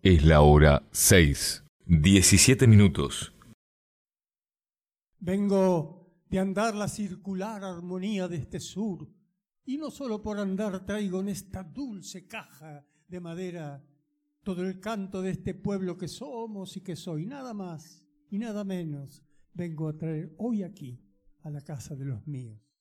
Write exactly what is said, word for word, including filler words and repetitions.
Es la hora seis, diecisiete minutos. Vengo de andar la circular armonía de este sur, y no solo por andar traigo en esta dulce caja de madera todo el canto de este pueblo que somos y que soy, nada más y nada menos vengo a traer hoy aquí a la casa de los míos.